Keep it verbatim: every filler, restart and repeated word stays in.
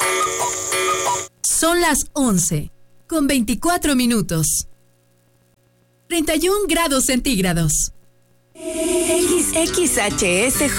Son las once, con veinticuatro minutos. treinta y un grados centígrados. X H S